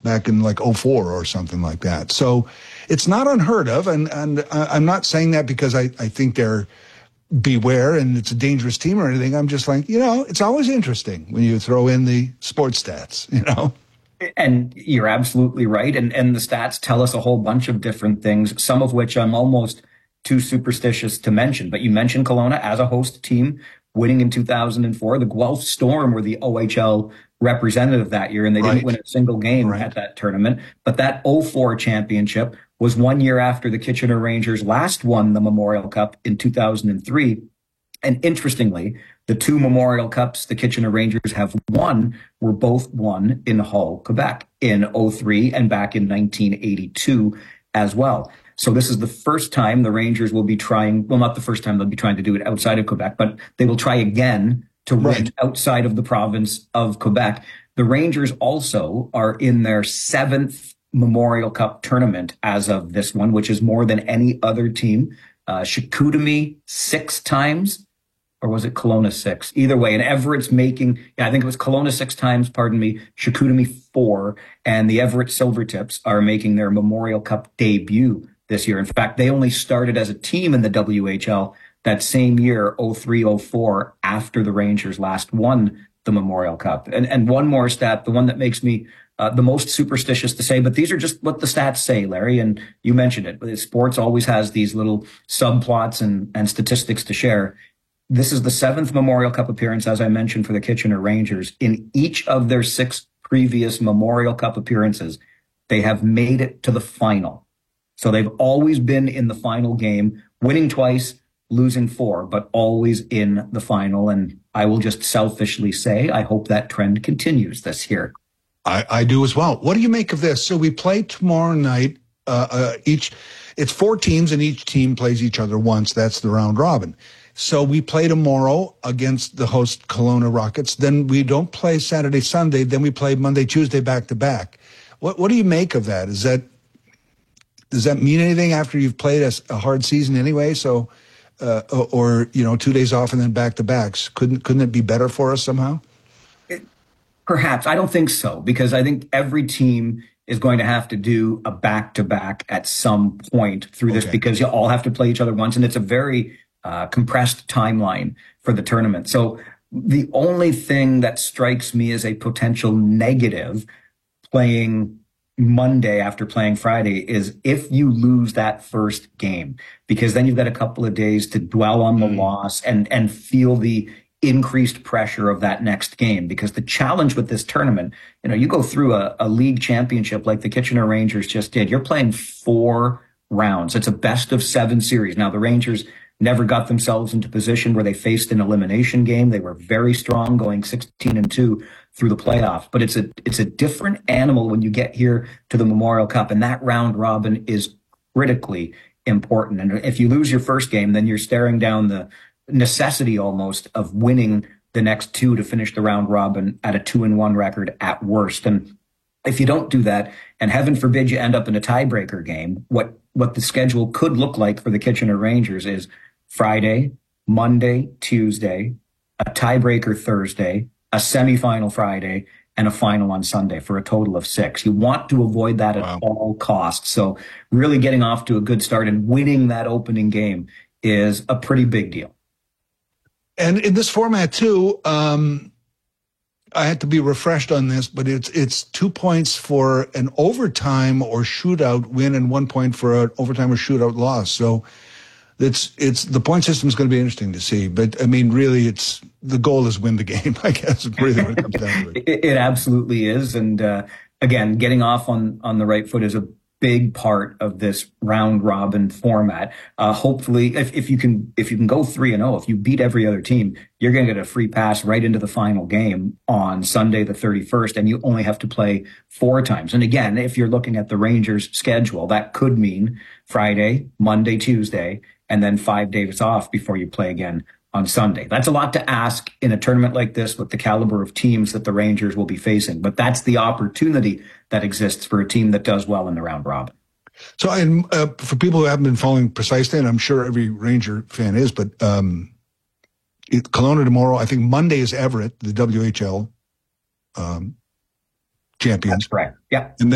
back in like '04 or something like that. So it's not unheard of. And I'm not saying that because I think they're beware and it's a dangerous team or anything. I'm just like, it's always interesting when you throw in the sports stats, And you're absolutely right. And the stats tell us a whole bunch of different things, some of which I'm almost too superstitious to mention. But you mentioned Kelowna as a host team winning in 2004. The Guelph Storm were the OHL representative that year, and they didn't win a single game at that tournament. But that '04 championship was 1 year after the Kitchener Rangers last won the Memorial Cup in 2003. And interestingly, the two Memorial Cups the Kitchener Rangers have won were both won in Hull, Quebec in '03 and back in 1982 as well. So this is the first time the Rangers will be trying, well, not the first time they'll be trying to do it outside of Quebec, but they will try again to win outside of the province of Quebec. The Rangers also are in their 7th Memorial Cup tournament as of this one, which is more than any other team. Chicoutimi 6 times, or was it Kelowna 6? Either way, and Everett's making, I think it was Kelowna 6 times, Chicoutimi 4, and the Everett Silvertips are making their Memorial Cup debut this year. In fact, they only started as a team in the WHL that same year, '03-04, after the Rangers last won the Memorial Cup. And one more stat, the one that makes me the most superstitious to say, but these are just what the stats say, Larry, and you mentioned it. Sports always has these little subplots and statistics to share. This is the 7th Memorial Cup appearance, as I mentioned, for the Kitchener Rangers. In each of their 6 previous Memorial Cup appearances, they have made it to the final. So they've always been in the final game, winning twice, losing 4, but always in the final. And I will just selfishly say, I hope that trend continues this year. I do as well. What do you make of this? So we play tomorrow night. It's 4 teams, and each team plays each other once. That's the round robin. So we play tomorrow against the host Kelowna Rockets. Then we don't play Saturday, Sunday. Then we play Monday, Tuesday, back to back. What do you make of that? Does that mean anything after you've played a hard season anyway? So, or 2 days off and then back to backs. Couldn't it be better for us somehow? Perhaps. I don't think so, because I think every team is going to have to do a back-to-back at some point through this, because you all have to play each other once, and it's a very compressed timeline for the tournament. So the only thing that strikes me as a potential negative playing Monday after playing Friday is if you lose that first game, because then you've got a couple of days to dwell on the loss and feel the increased pressure of that next game. Because the challenge with this tournament, you go through a league championship like the Kitchener Rangers just did. You're playing 4 rounds. It's a best of 7 series. Now, the Rangers never got themselves into position where they faced an elimination game. They were very strong, going 16-2 through the playoffs. But it's a different animal when you get here to the Memorial Cup, and that round robin is critically important. And if you lose your first game, then you're staring down the necessity almost of winning the next 2 to finish the round robin at a 2-1 record at worst. And if you don't do that, and heaven forbid you end up in a tiebreaker game, what the schedule could look like for the Kitchener Rangers is Friday, Monday, Tuesday, a tiebreaker Thursday, a semifinal Friday, and a final on Sunday for a total of 6. You want to avoid that at all costs. So really getting off to a good start and winning that opening game is a pretty big deal. And in this format too, I had to be refreshed on this, but it's 2 points for an overtime or shootout win and 1 point for an overtime or shootout loss. So it's the point system is going to be interesting to see. But I mean, really, the goal is win the game, I guess. It's really what it comes down to. It absolutely is. And again, getting off on the right foot is a big part of this round robin format. Hopefully, if you can go 3-0, if you beat every other team, you're going to get a free pass right into the final game on Sunday the 31st, and you only have to play 4 times. And again, if you're looking at the Rangers' schedule, that could mean Friday, Monday, Tuesday, and then 5 days off before you play again on Sunday. That's a lot to ask in a tournament like this with the caliber of teams that the Rangers will be facing, but that's the opportunity that exists for a team that does well in the round robin. So, for people who haven't been following precisely, and I'm sure every Ranger fan is, but Kelowna tomorrow, I think Monday is Everett, the WHL champions. That's correct. Yeah. And